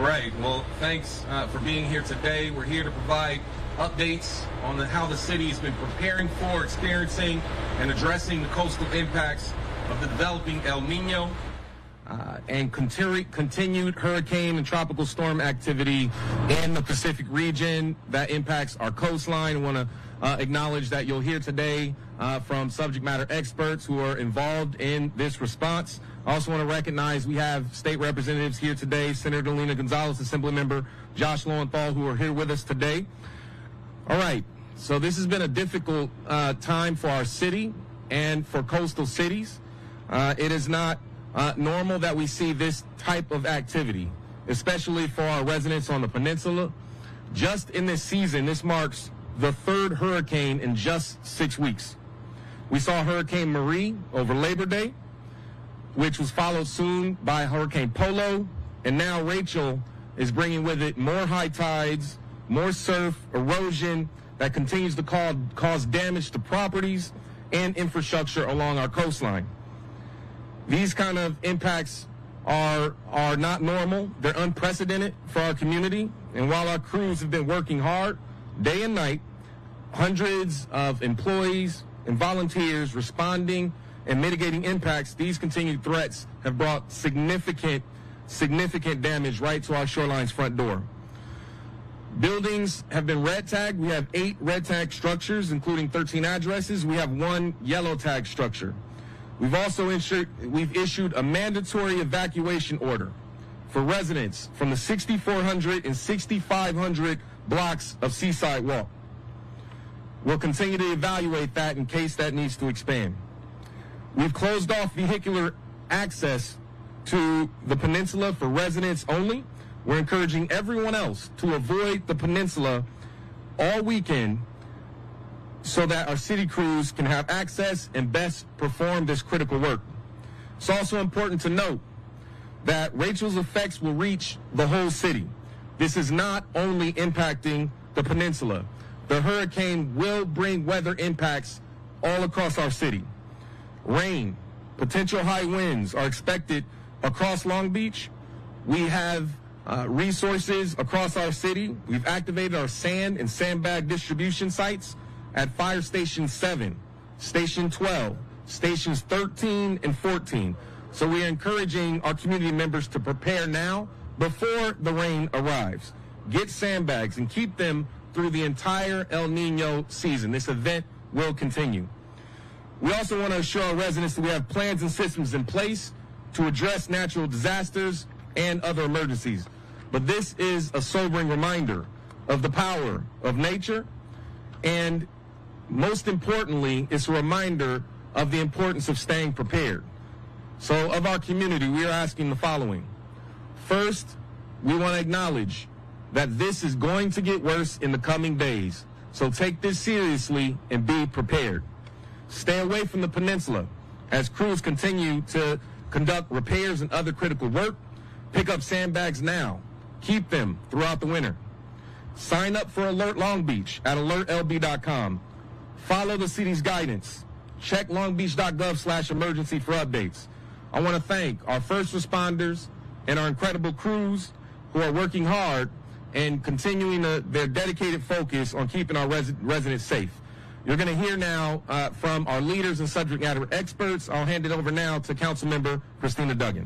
Right. Well, thanks for being here today. We're here to provide updates on how the city has been preparing for, experiencing, and addressing the coastal impacts of the developing El Nino and continued hurricane and tropical storm activity in the Pacific region that impacts our coastline. I want to acknowledge that you'll hear today from subject matter experts who are involved in this response. I also want to recognize we have state representatives here today, Senator Lena Gonzalez, Assemblymember Josh Lowenthal, who are here with us today. All right, so this has been a difficult time for our city and for coastal cities. It is not normal that we see this type of activity, especially for our residents on the peninsula. Just in this season, this marks the third hurricane in just 6 weeks. We saw Hurricane Marie over Labor Day, which was followed soon by Hurricane Polo, and now Rachel is bringing with it more high tides, more surf, erosion that continues to cause damage to properties and infrastructure along our coastline. These kind of impacts are not normal. They're unprecedented for our community, and while our crews have been working hard day and night, hundreds of employees and volunteers responding and mitigating impacts, these continued threats have brought significant damage right to our shoreline's front door. Buildings have been red tagged. We have 8 red tag structures, including 13 addresses. We have 1 yellow tag structure. We've also issued a mandatory evacuation order for residents from the 6,400 and 6,500 blocks of Seaside Walk. We'll continue to evaluate that in case that needs to expand. We've closed off vehicular access to the peninsula for residents only. We're encouraging everyone else to avoid the peninsula all weekend so that our city crews can have access and best perform this critical work. It's also important to note that Rachel's effects will reach the whole city. This is not only impacting the peninsula. The hurricane will bring weather impacts all across our city. Rain, potential high winds are expected across Long Beach. We have resources across our city. We've activated our sand and sandbag distribution sites at Fire Station 7, Station 12, Stations 13 and 14. So we are encouraging our community members to prepare now before the rain arrives. Get sandbags and keep them through the entire El Nino season. This event will continue. We also want to assure our residents that we have plans and systems in place to address natural disasters and other emergencies. But this is a sobering reminder of the power of nature, and most importantly, it's a reminder of the importance of staying prepared. So of our community, we are asking the following. First, we want to acknowledge that this is going to get worse in the coming days. So take this seriously and be prepared. Stay away from the peninsula as crews continue to conduct repairs and other critical work. Pick up sandbags now. Keep them throughout the winter. Sign up for Alert Long Beach at alertlb.com. Follow the city's guidance. Check longbeach.gov/emergency for updates. I want to thank our first responders and our incredible crews who are working hard and continuing their dedicated focus on keeping our residents safe. You're going to hear now from our leaders and subject matter experts. I'll hand it over now to Councilmember Christina Duggan.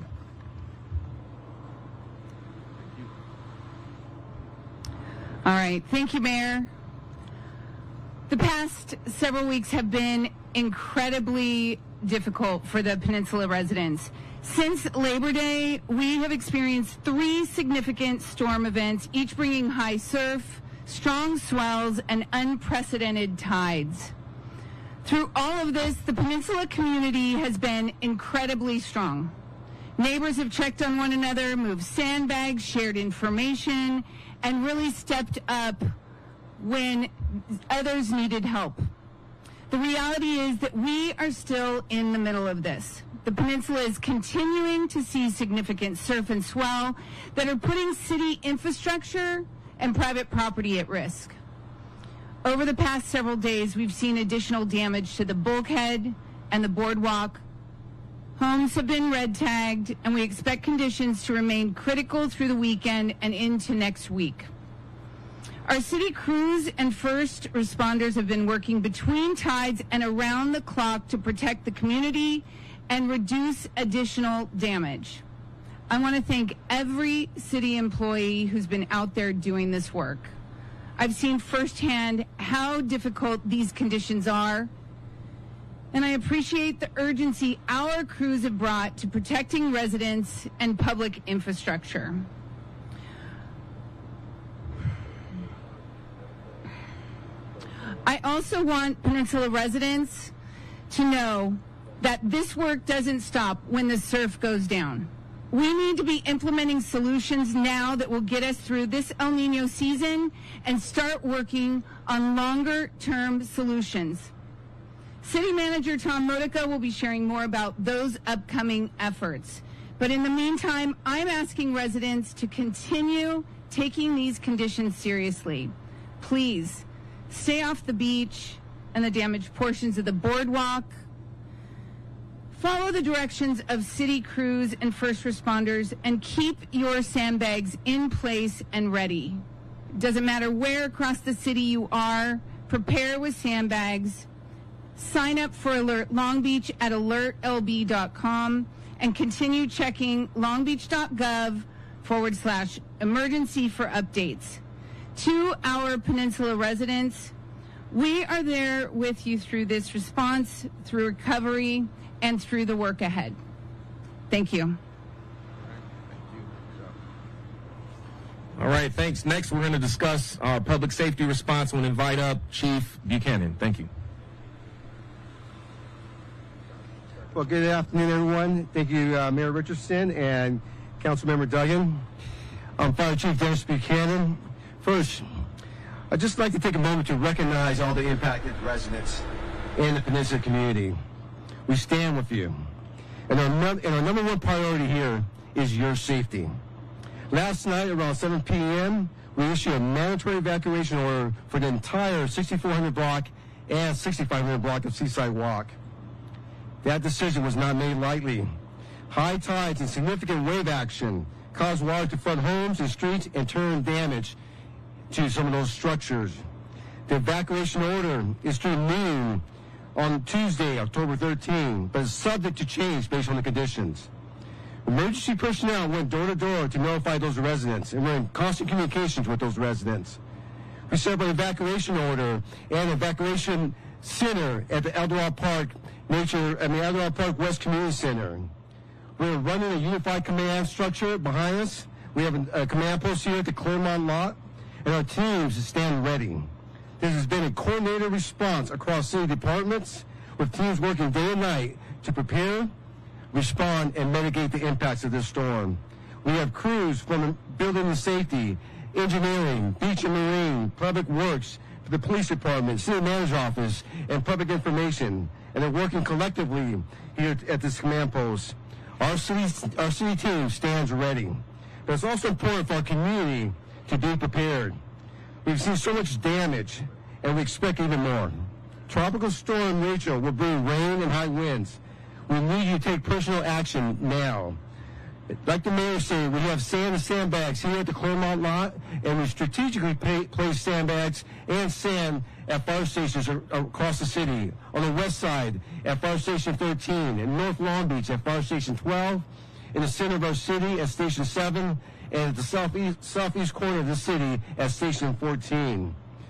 All right. Thank you, Mayor. The past several weeks have been incredibly difficult for the Peninsula residents. Since Labor Day, we have experienced 3 significant storm events, each bringing high surf, strong swells, and unprecedented tides. Through all of this, the Peninsula community has been incredibly strong. Neighbors have checked on one another, moved sandbags, shared information, and really stepped up when others needed help. The reality is that we are still in the middle of this. The peninsula is continuing to see significant surf and swell that are putting city infrastructure and private property at risk. Over the past several days, we've seen additional damage to the bulkhead and the boardwalk Homes have been red tagged, and we expect conditions to remain critical through the weekend and into next week. Our city crews and first responders have been working between tides and around the clock to protect the community and reduce additional damage. I want to thank every city employee who's been out there doing this work. I've seen firsthand how difficult these conditions are, and I appreciate the urgency our crews have brought to protecting residents and public infrastructure. I also want Peninsula residents to know that this work doesn't stop when the surf goes down. We need to be implementing solutions now that will get us through this El Nino season and start working on longer-term solutions. City Manager Tom Modica will be sharing more about those upcoming efforts. But in the meantime, I'm asking residents to continue taking these conditions seriously. Please, stay off the beach and the damaged portions of the boardwalk. Follow the directions of city crews and first responders and keep your sandbags in place and ready. Doesn't matter where across the city you are, prepare with sandbags. Sign up for Alert Long Beach at alertlb.com and continue checking longbeach.gov/emergency for updates. To our Peninsula residents, we are there with you through this response, through recovery, and through the work ahead. Thank you. All right, thanks. Next, we're going to discuss our public safety response. I'm going to invite up Chief Buchanan. Thank you. Well, good afternoon, everyone. Thank you, Mayor Richardson and Councilmember Duggan. I'm Fire Chief Dennis Buchanan. First, I'd just like to take a moment to recognize all the impacted residents in the Peninsula community. We stand with you. And our number one priority here is your safety. Last night, around 7 p.m., we issued a mandatory evacuation order for the entire 6400 block and 6500 block of Seaside Walk. That decision was not made lightly. High tides and significant wave action caused water to flood homes and streets and turn damage to some of those structures. The evacuation order is through noon on Tuesday, October 13, but is subject to change based on the conditions. Emergency personnel went door to door to notify those residents, and we're in constant communications with those residents. We set up an evacuation order and evacuation center at the Eldorado Park Eldorado Park West Community Center. We're running a unified command structure behind us. We have a command post here at the Claremont lot, and our teams stand ready. This has been a coordinated response across city departments, with teams working day and night to prepare, respond, and mitigate the impacts of this storm. We have crews from building and safety, engineering, beach and marine, public works, the police department, city manager's office, and public information, and they're working collectively here at this command post. Our city team stands ready. But it's also important for our community to be prepared. We've seen so much damage, and we expect even more. Tropical Storm Rachel will bring rain and high winds. We need you to take personal action now. Like the mayor said, we have sand and sandbags here at the Claremont lot, and we strategically place sandbags and sand at fire stations across the city. On the west side at Fire Station 13, in North Long Beach at Fire Station 12, in the center of our city at Station 7, and at the southeast corner of the city at Station 14.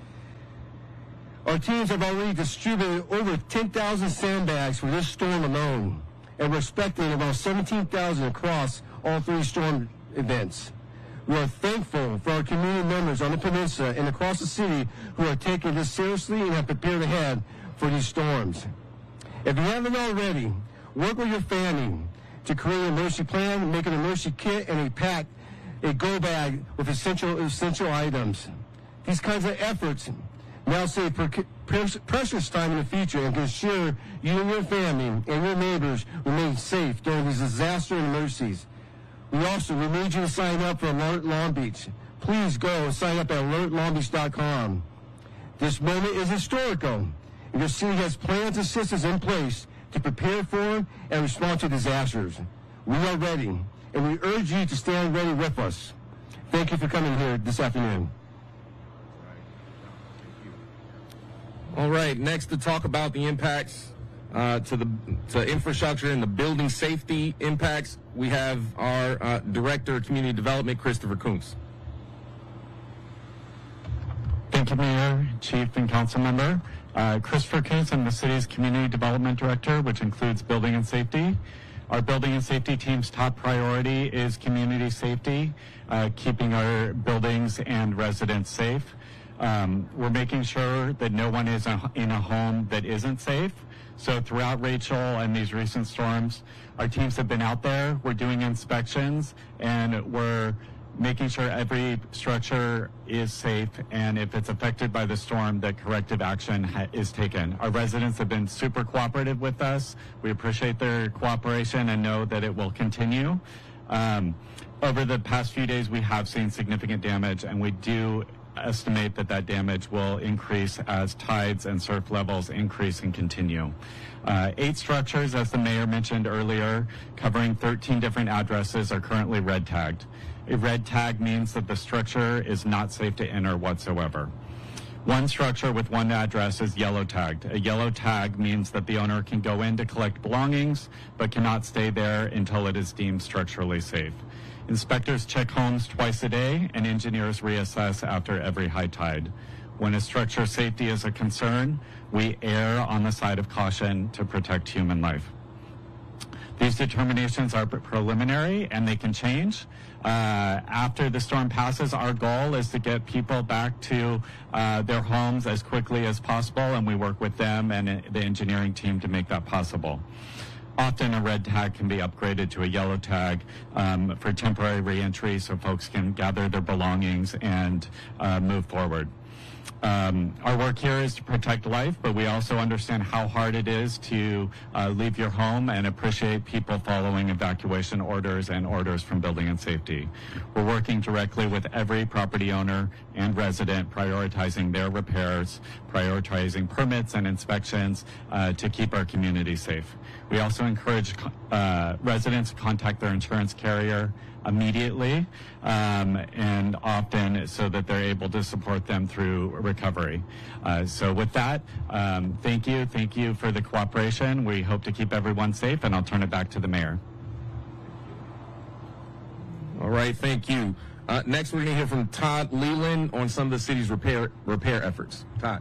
Our teams have already distributed over 10,000 sandbags for this storm alone, and we're expecting about 17,000 across all three storm events. We are thankful for our community members on the peninsula and across the city who are taking this seriously and have prepared ahead for these storms. If you haven't already, work with your family to create an emergency plan, make an emergency kit, and a go bag with essential items. These kinds of efforts now save precious time in the future and can ensure you and your family and your neighbors remain safe during these disaster and emergencies. We need you to sign up for Alert Long Beach. Please go and sign up at alertlongbeach.com. This moment is historical, and your city has plans and systems in place to prepare for and respond to disasters. We are ready, and we urge you to stand ready with us. Thank you for coming here this afternoon. All right, next to talk about the impacts to infrastructure and the building safety impacts, we have our Director of Community Development, Christopher Kuntz. Thank you, Mayor, Chief, and Council Member. Christopher Kuntz, I'm the city's Community Development Director, which includes building and safety. Our building and safety team's top priority is community safety, keeping our buildings and residents safe. We're making sure that no one is in a home that isn't safe. So throughout Rachel and these recent storms, our teams have been out there. We're doing inspections, and we're making sure every structure is safe, and if it's affected by the storm, that corrective action is taken. Our residents have been super cooperative with us. We appreciate their cooperation and know that it will continue. Over the past few days, we have seen significant damage, and we do estimate that damage will increase as tides and surf levels increase and continue. 8 structures, as the mayor mentioned earlier, covering 13 different addresses are currently red tagged. A red tag means that the structure is not safe to enter whatsoever. One structure with one address is yellow tagged. A yellow tag means that the owner can go in to collect belongings, but cannot stay there until it is deemed structurally safe. Inspectors check homes twice a day, and engineers reassess after every high tide. When a structure's safety is a concern, we err on the side of caution to protect human life. These determinations are preliminary, and they can change. After the storm passes, our goal is to get people back to their homes as quickly as possible, and we work with them and the engineering team to make that possible. Often a red tag can be upgraded to a yellow tag for temporary reentry so folks can gather their belongings and move forward. Our work here is to protect life, but we also understand how hard it is to leave your home and appreciate people following evacuation orders and orders from building and safety. We're working directly with every property owner and resident, prioritizing their repairs, prioritizing permits and inspections to keep our community safe. We also encourage residents to contact their insurance carrier immediately and often so that they're able to support them through recovery. So with that, thank you for the cooperation. We hope to keep everyone safe, and I'll turn it back to the mayor. All right, thank you. Next, we're going to hear from Todd Leland on some of the city's repair efforts. Todd.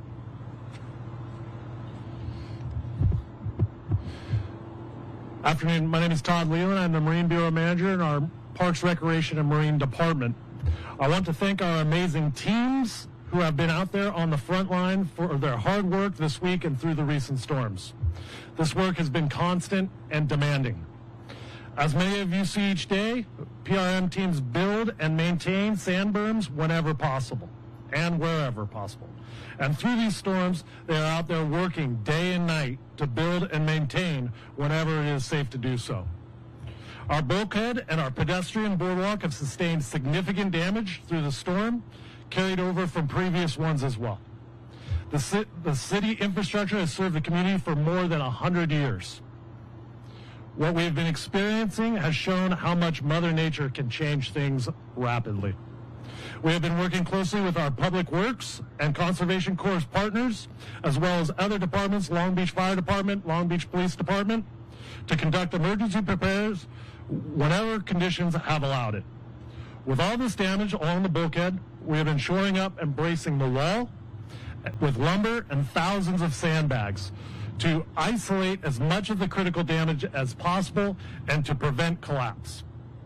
Afternoon, my name is Todd Leland. I'm the Marine Bureau Manager in our Parks, Recreation, and Marine Department. I want to thank our amazing teams who have been out there on the front line for their hard work this week and through the recent storms. This work has been constant and demanding. As many of you see each day, PRM teams build and maintain sand berms whenever possible and wherever possible. And through these storms, they are out there working day and night to build and maintain whenever it is safe to do so. Our bulkhead and our pedestrian boardwalk have sustained significant damage through the storm, carried over from previous ones as well. The city infrastructure has served the community for more than 100 years. What we have been experiencing has shown how much Mother Nature can change things rapidly. We have been working closely with our Public Works and Conservation Corps partners, as well as other departments, Long Beach Fire Department, Long Beach Police Department, to conduct emergency repairs whenever conditions have allowed it. With all this damage along the bulkhead, we have been shoring up and bracing the wall with lumber and thousands of sandbags to isolate as much of the critical damage as possible and to prevent collapse.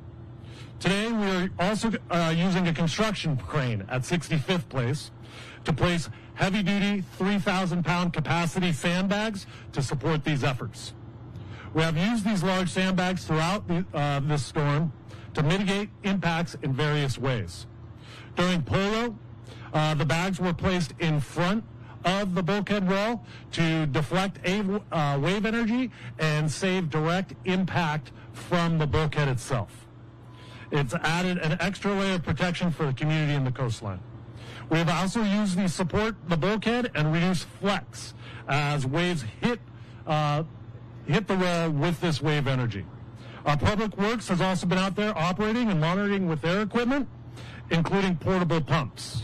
Today, we are also using a construction crane at 65th Place to place heavy-duty 3,000-pound capacity sandbags to support these efforts. We have used these large sandbags throughout this storm to mitigate impacts in various ways. During Polo, the bags were placed in front of the bulkhead wall to deflect wave energy and save direct impact from the bulkhead itself. It's added an extra layer of protection for the community and the coastline. We have also used these support the bulkhead and reduce flex as waves hit hit the road with this wave energy. Our Public Works has also been out there operating and monitoring with their equipment, including portable pumps.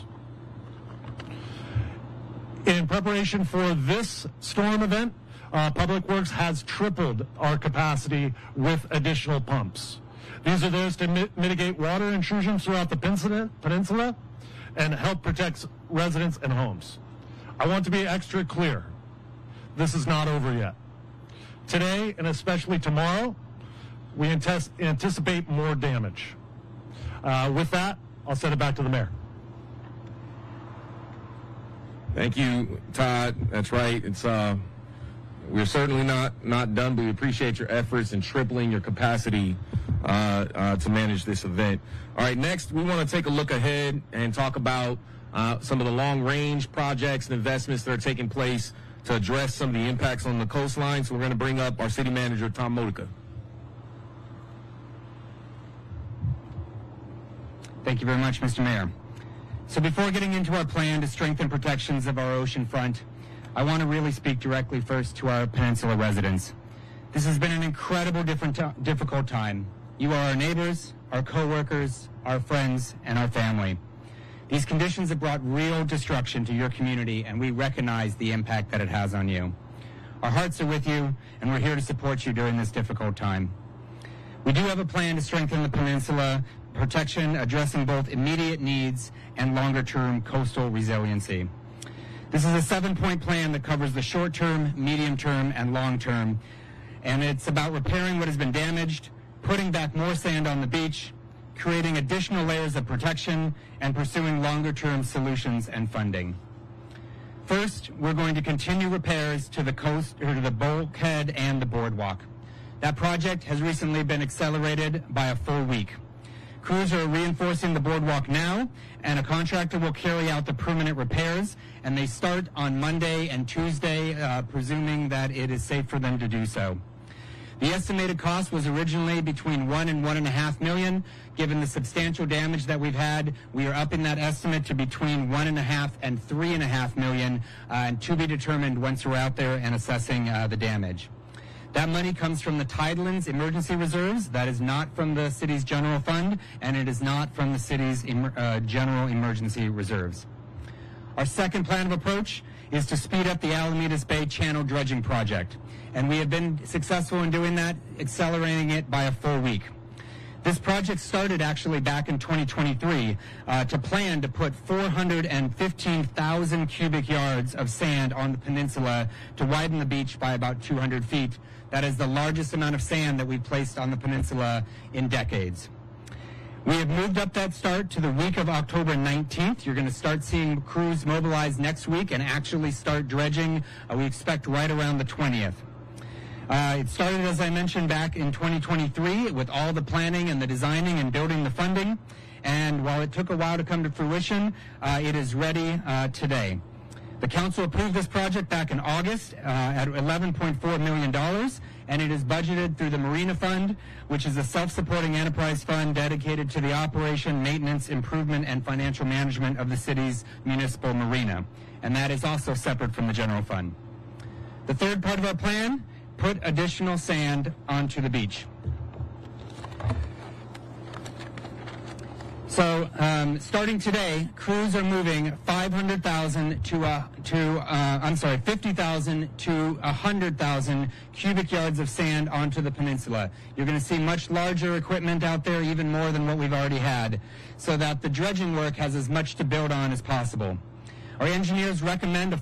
In preparation for this storm event, Public Works has tripled our capacity with additional pumps. These are theirs to mitigate water intrusion throughout the peninsula and help protect residents and homes. I want to be extra clear. This is not over yet. Today, and especially tomorrow, we anticipate more damage. With that, I'll send it back to the mayor. Thank you, Todd. That's right. It's we're certainly not done, but we appreciate your efforts in tripling your capacity to manage this event. All right, next we want to take a look ahead and talk about some of the long-range projects and investments that are taking place to address some of the impacts on the coastline. So we're going to bring up our city manager, Tom Modica. Thank you very much, Mr. Mayor. So before getting into our plan to strengthen protections of our ocean front, I want to really speak directly first to our peninsula residents. This has been an incredible difficult time. You are our neighbors, our co-workers, our friends, and our family. These conditions have brought real destruction to your community, and we recognize the impact that it has on you. Our hearts are with you, and we're here to support you during this difficult time. We do have a plan to strengthen the peninsula protection, addressing both immediate needs and longer-term coastal resiliency. This is a 7-point plan that covers the short-term, medium-term, and long-term, and it's about repairing what has been damaged, putting back more sand on the beach, creating additional layers of protection, and pursuing longer-term solutions and funding. First, we're going to continue repairs to the coast, or to the bulkhead and the boardwalk. That project has recently been accelerated by a full week. Crews are reinforcing the boardwalk now, and a contractor will carry out the permanent repairs, and they start on Monday and Tuesday, presuming that it is safe for them to do so. The estimated cost was originally between $1 and $1.5 million. Given the substantial damage that we've had, we are upping that estimate to between $1.5 and $3.5 million, and to be determined once we're out there and assessing the damage. That money comes from the Tidelands emergency reserves. That is not from the city's general fund, and it is not from the city's general emergency reserves. Our second plan of approach is to speed up the Alamedas Bay Channel dredging project, and we have been successful in doing that, accelerating it by a full week. This project started actually back in 2023 to plan to put 415,000 cubic yards of sand on the peninsula to widen the beach by about 200 feet. That is the largest amount of sand that we've placed on the peninsula in decades. We have moved up that start to the week of October 19th. You're going to start seeing crews mobilize next week and actually start dredging, we expect right around the 20th. It started, as I mentioned, back in 2023 with all the planning and the designing and building the funding. And while it took a while to come to fruition, it is ready today. The council approved this project back in August at $11.4 million, and it is budgeted through the Marina Fund, which is a self-supporting enterprise fund dedicated to the operation, maintenance, improvement, and financial management of the city's municipal marina. And that is also separate from the general fund. The third part of our plan, put additional sand onto the beach. So, starting today, crews are moving 50,000 to 100,000 cubic yards of sand onto the peninsula. You're going to see much larger equipment out there, even more than what we've already had, so that the dredging work has as much to build on as possible. Our engineers recommend a